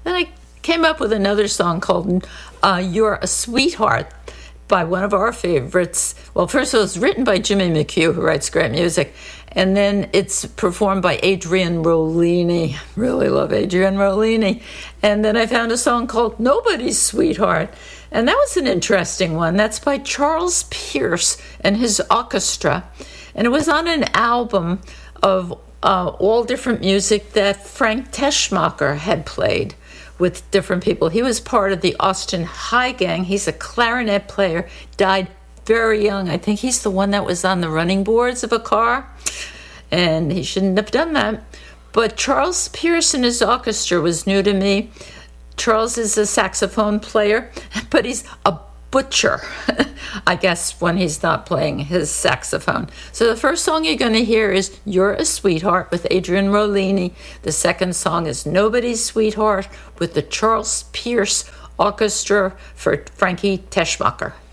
Then I came up with another song called You're a Sweetheart by one of our favorites. Well, first of all, it's written by Jimmy McHugh, who writes great music. And then it's performed by Adrian Rollini. Really love Adrian Rollini. And then I found a song called Nobody's Sweetheart. And that was an interesting one. That's by Charles Pierce and his orchestra. And it was on an album of all different music that Frank Teschmacher had played with different people. He was part of the Austin High Gang. He's a clarinet player, died very young. I think he's the one that was on the running boards of a car, and he shouldn't have done that. But Charles Pierce and his orchestra was new to me. Charles is a saxophone player, but he's a butcher, I guess, when he's not playing his saxophone. So the first song you're going to hear is You're a Sweetheart with Adrian Rollini. The second song is Nobody's Sweetheart with the Charles Pierce Orchestra for Frankie Teschmacher.